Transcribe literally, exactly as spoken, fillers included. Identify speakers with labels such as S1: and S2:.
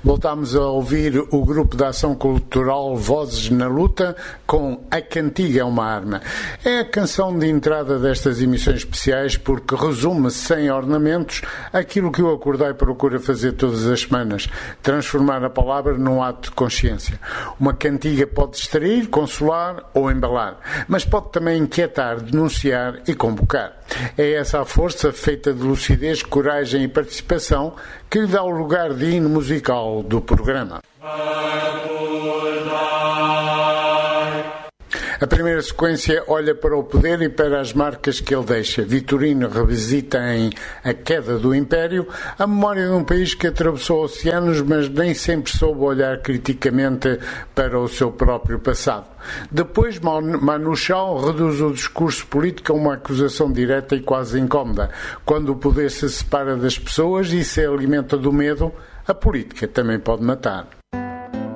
S1: Voltámos a ouvir o grupo de ação cultural Vozes na Luta com A Cantiga é uma Arma. É a canção de entrada destas emissões especiais porque resume sem ornamentos aquilo que o Acordai procura fazer todas as semanas, transformar a palavra num ato de consciência. Uma cantiga pode distrair, consolar ou embalar, mas pode também inquietar, denunciar e convocar. É essa a força feita de lucidez, coragem e participação que lhe dá o lugar de hino musical do programa. A primeira sequência olha para o poder e para as marcas que ele deixa. Vitorino revisita em A Queda do Império a memória de um país que atravessou oceanos, mas nem sempre soube olhar criticamente para o seu próprio passado. Depois, Manu Chao reduz o discurso político a uma acusação direta e quase incómoda. Quando o poder se separa das pessoas e se alimenta do medo, a política também pode matar.